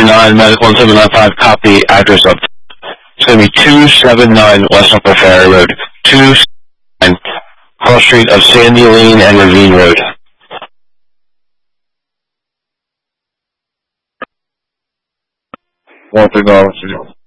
9, Medical 1795, copy address of. It's going to be 279 West Upper Ferry Road, 279 Cross Street of Sandy Lane and Ravine Road. Walter Officer.